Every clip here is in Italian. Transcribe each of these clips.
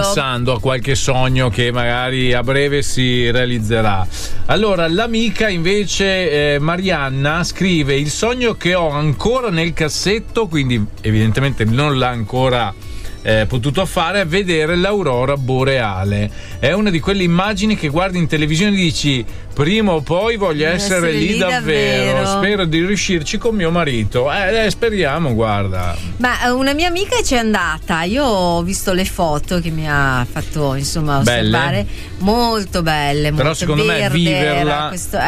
pensando a qualche sogno che magari a breve si realizzerà. Allora, l'amica invece Marianna scrive: il sogno che ho ancora nel cassetto, quindi evidentemente non l'ha ancora potuto fare, è vedere l'aurora boreale. È una di quelle immagini che guardi in televisione e dici: prima o poi voglio essere lì davvero. Spero di riuscirci con mio marito. Speriamo, guarda. Ma una mia amica ci è andata, io ho visto le foto che mi ha fatto insomma osservare, molto belle, però molto secondo me viverla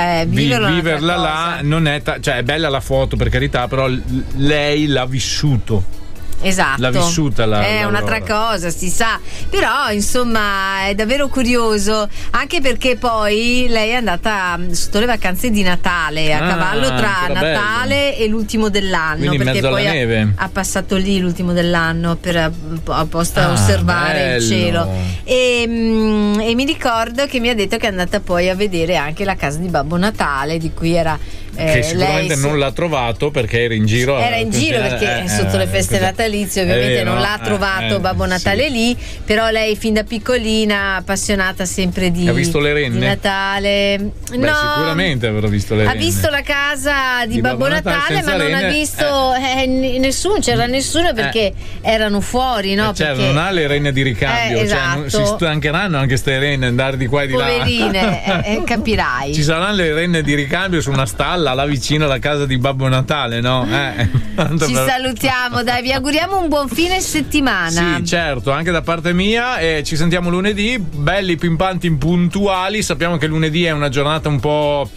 là non è cioè è bella la foto, per carità, però lei l'ha vissuto. Esatto, l'ha vissuta è un'altra cosa, si sa, però insomma è davvero curioso, anche perché poi lei è andata sotto le vacanze di Natale, a cavallo tra Natale e l'ultimo dell'anno. Quindi perché mezzo poi alla neve. ha passato lì l'ultimo dell'anno per apposta osservare il cielo, e mi ricordo che mi ha detto che è andata poi a vedere anche la casa di Babbo Natale, di cui era che sicuramente lei non l'ha trovato perché era in giro perché sotto le feste natalizie ovviamente non l'ha trovato Babbo Natale lì, però lei fin da piccolina appassionata sempre di, ha visto le renne? Di Natale. No, sicuramente avrò visto le renne. Ha visto la casa di Babbo Natale, ma non ha visto nessuno, c'era nessuno perché erano fuori, no? Perché non ha le renne di ricambio, esatto. Si stancheranno anche ste renne andare di qua e di poverine, là. Capirai. Ci saranno le renne di ricambio su una stalla là vicino alla casa di Babbo Natale, no? Ci salutiamo, dai, vi auguriamo un buon fine settimana. Sì, certo, anche da parte mia, ci sentiamo lunedì, belli, pimpanti, puntuali. Sappiamo che lunedì è una giornata un po'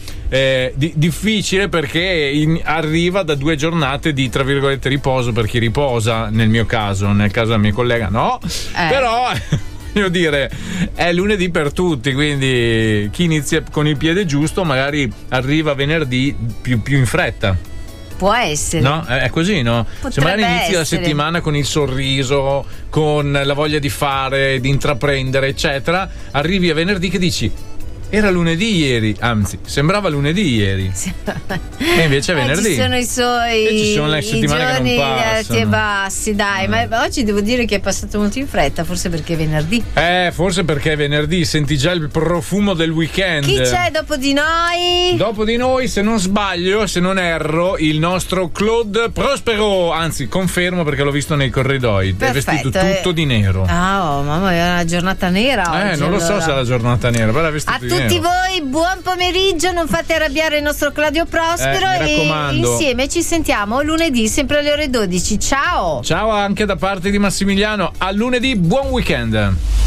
difficile perché arriva da 2 giornate di, tra virgolette, riposo per chi riposa, nel mio caso, nel caso della mia collega no, però voglio dire, è lunedì per tutti, quindi chi inizia con il piede giusto magari arriva venerdì più in fretta. Può essere. No, è così, no? Potrebbe se magari inizi la essere. settimana con il sorriso, con la voglia di fare, di intraprendere, eccetera, arrivi a venerdì che dici: era lunedì ieri, anzi, sembrava lunedì ieri. E invece è venerdì. Ci sono i suoi e ci sono le settimane giorni che non passano. alti e bassi, dai, ma oggi devo dire che è passato molto in fretta, forse perché è venerdì. Forse perché è venerdì, senti già il profumo del weekend. Chi c'è dopo di noi? Dopo di noi, se non sbaglio, se non erro, il nostro Claude Prospero, anzi confermo perché l'ho visto nei corridoi. Perfetto, è vestito tutto di nero. Mamma mia, è una giornata nera oggi. Non lo so se è la giornata nera, però è vestito di nero. Tutti voi, buon pomeriggio, non fate arrabbiare il nostro Claudio Prospero e insieme ci sentiamo lunedì sempre alle ore 12. Ciao! Ciao anche da parte di Massimiliano, a lunedì, buon weekend!